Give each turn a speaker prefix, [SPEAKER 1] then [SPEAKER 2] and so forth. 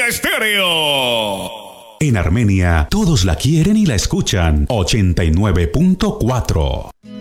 [SPEAKER 1] Omega Estéreo.
[SPEAKER 2] En Armenia, todos la quieren y la escuchan. 89.4.